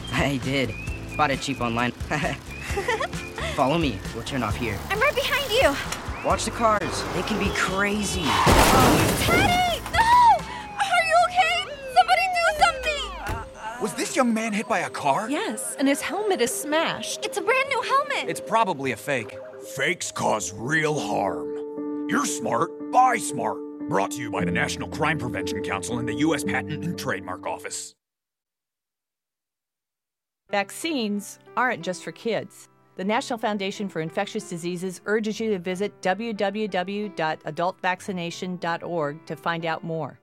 I did. Bought it cheap online. Follow me. We'll turn off here. I'm right behind you. Watch the cars. They can be crazy. Teddy! No! Are you okay? Somebody do something! Was this young man hit by a car? Yes, and his helmet is smashed. It's a brand new helmet. It's probably a fake. Fakes cause real harm. You're smart, buy smart. Brought to you by the National Crime Prevention Council and the U.S. Patent and Trademark Office. Vaccines aren't just for kids. The National Foundation for Infectious Diseases urges you to visit www.adultvaccination.org to find out more.